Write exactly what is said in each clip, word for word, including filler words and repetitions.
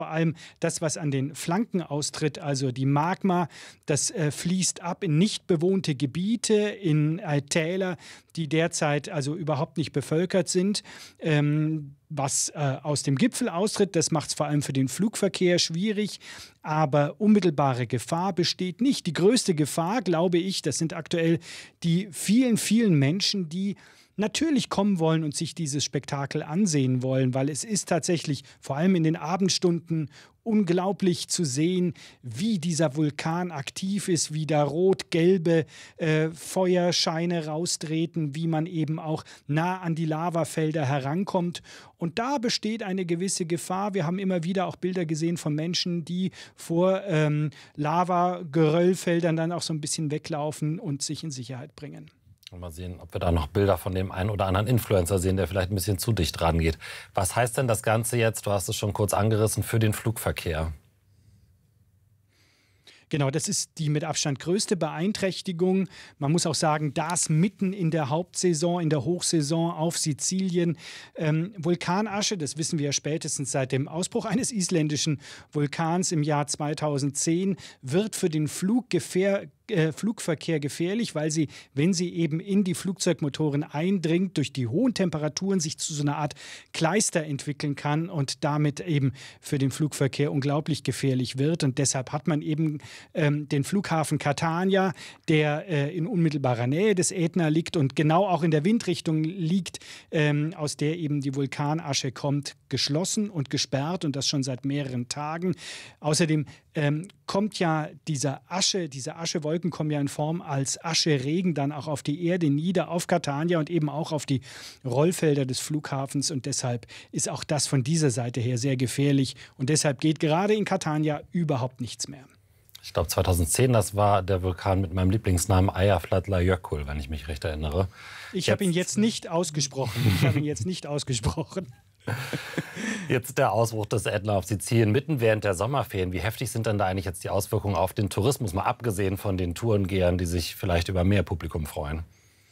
Vor allem das, was an den Flanken austritt, also die Magma, das äh, fließt ab in nicht bewohnte Gebiete, in äh, Täler, die derzeit also überhaupt nicht bevölkert sind. Ähm, was äh, aus dem Gipfel austritt, das macht es vor allem für den Flugverkehr schwierig. Aber unmittelbare Gefahr besteht nicht. Die größte Gefahr, glaube ich, das sind aktuell die vielen, vielen Menschen, die natürlich kommen wollen und sich dieses Spektakel ansehen wollen, weil es ist tatsächlich vor allem in den Abendstunden unglaublich zu sehen, wie dieser Vulkan aktiv ist, wie da rot-gelbe äh, Feuerscheine raustreten, wie man eben auch nah an die Lavafelder herankommt. Und da besteht eine gewisse Gefahr. Wir haben immer wieder auch Bilder gesehen von Menschen, die vor ähm, Lava-Geröllfeldern dann auch so ein bisschen weglaufen und sich in Sicherheit bringen. Mal sehen, ob wir da noch Bilder von dem einen oder anderen Influencer sehen, der vielleicht ein bisschen zu dicht rangeht. Was heißt denn das Ganze jetzt, du hast es schon kurz angerissen, für den Flugverkehr? Genau, das ist die mit Abstand größte Beeinträchtigung. Man muss auch sagen, das mitten in der Hauptsaison, in der Hochsaison auf Sizilien. Ähm, Vulkanasche, das wissen wir ja spätestens seit dem Ausbruch eines isländischen Vulkans im Jahr zweitausendzehn, wird für den Fluggefähr Äh, Flugverkehr gefährlich, weil sie, wenn sie eben in die Flugzeugmotoren eindringt, durch die hohen Temperaturen sich zu so einer Art Kleister entwickeln kann und damit eben für den Flugverkehr unglaublich gefährlich wird. Und deshalb hat man eben ähm, den Flughafen Catania, der äh, in unmittelbarer Nähe des Ätna liegt und genau auch in der Windrichtung liegt, ähm, aus der eben die Vulkanasche kommt, geschlossen und gesperrt und das schon seit mehreren Tagen. Außerdem ähm, kommt ja diese Asche, diese Aschewolken kommen ja in Form als Ascheregen dann auch auf die Erde nieder, auf Catania und eben auch auf die Rollfelder des Flughafens. Und deshalb ist auch das von dieser Seite her sehr gefährlich. Und deshalb geht gerade in Catania überhaupt nichts mehr. Ich glaube zweitausendzehn, das war der Vulkan mit meinem Lieblingsnamen Eyjafjallajökull, wenn ich mich recht erinnere. Ich habe ihn jetzt nicht ausgesprochen. Ich habe ihn jetzt nicht ausgesprochen. Jetzt der Ausbruch des Ätna auf Sizilien mitten während der Sommerferien. Wie heftig sind denn da eigentlich jetzt die Auswirkungen auf den Tourismus, mal abgesehen von den Tourengehern, die sich vielleicht über mehr Publikum freuen?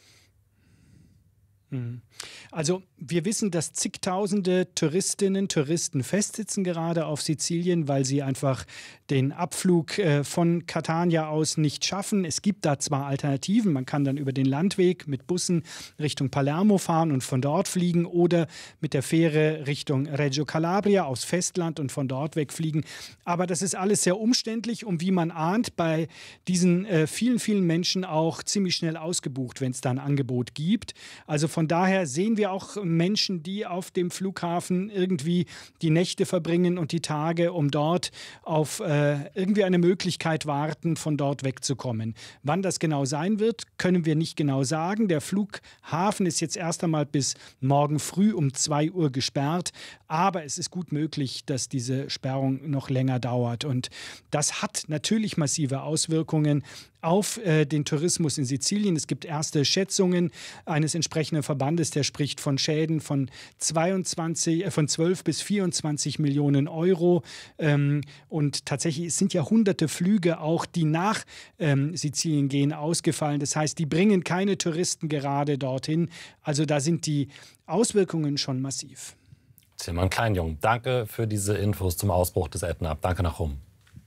Also wir wissen, dass zigtausende Touristinnen, Touristen festsitzen gerade auf Sizilien, weil sie einfach den Abflug äh, von Catania aus nicht schaffen. Es gibt da zwar Alternativen, man kann dann über den Landweg mit Bussen Richtung Palermo fahren und von dort fliegen oder mit der Fähre Richtung Reggio Calabria aufs Festland und von dort wegfliegen. Aber das ist alles sehr umständlich und wie man ahnt, bei diesen äh, vielen, vielen Menschen auch ziemlich schnell ausgebucht, wenn es da ein Angebot gibt. Also von daher sehen wir auch Menschen, die auf dem Flughafen irgendwie die Nächte verbringen und die Tage, um dort auf äh, irgendwie eine Möglichkeit warten, von dort wegzukommen. Wann das genau sein wird, können wir nicht genau sagen. Der Flughafen ist jetzt erst einmal bis morgen früh um zwei Uhr gesperrt, aber es ist gut möglich, dass diese Sperrung noch länger dauert. Und das hat natürlich massive Auswirkungen auf äh, den Tourismus in Sizilien. Es gibt erste Schätzungen eines entsprechenden Verbandes, der spricht von Schäden von, zweiundzwanzig, äh, von zwölf bis vierundzwanzig Millionen Euro. Ähm, und tatsächlich es sind ja hunderte Flüge auch, die nach ähm, Sizilien gehen, ausgefallen. Das heißt, die bringen keine Touristen gerade dorthin. Also da sind die Auswirkungen schon massiv. Tilman Kleinjung, danke für diese Infos zum Ausbruch des Ätna. Danke nach Rom.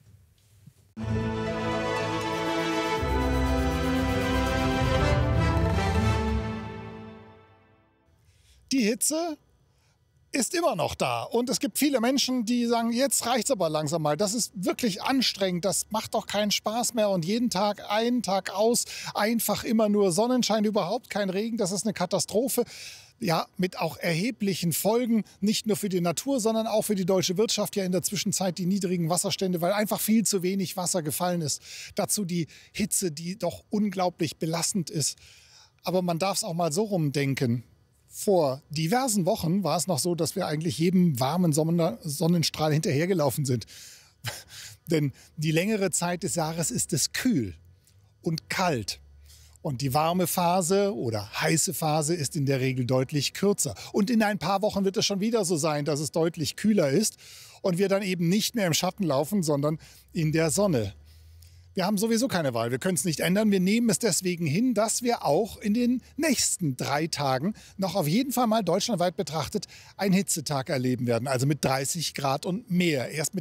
Die Hitze ist immer noch da. Und es gibt viele Menschen, die sagen, jetzt reicht's aber langsam mal. Das ist wirklich anstrengend. Das macht doch keinen Spaß mehr. Und jeden Tag ein, Tag aus, einfach immer nur Sonnenschein, überhaupt kein Regen. Das ist eine Katastrophe. Ja, mit auch erheblichen Folgen, nicht nur für die Natur, sondern auch für die deutsche Wirtschaft. Ja, in der Zwischenzeit die niedrigen Wasserstände, weil einfach viel zu wenig Wasser gefallen ist. Dazu die Hitze, die doch unglaublich belastend ist. Aber man darf es auch mal so rumdenken. Vor diversen Wochen war es noch so, dass wir eigentlich jedem warmen Sonnenstrahl hinterhergelaufen sind. Denn die längere Zeit des Jahres ist es kühl und kalt. Und die warme Phase oder heiße Phase ist in der Regel deutlich kürzer. Und in ein paar Wochen wird es schon wieder so sein, dass es deutlich kühler ist und wir dann eben nicht mehr im Schatten laufen, sondern in der Sonne. Wir haben sowieso keine Wahl. Wir können es nicht ändern. Wir nehmen es deswegen hin, dass wir auch in den nächsten drei Tagen noch auf jeden Fall mal deutschlandweit betrachtet einen Hitzetag erleben werden. Also mit dreißig Grad und mehr. Erst mit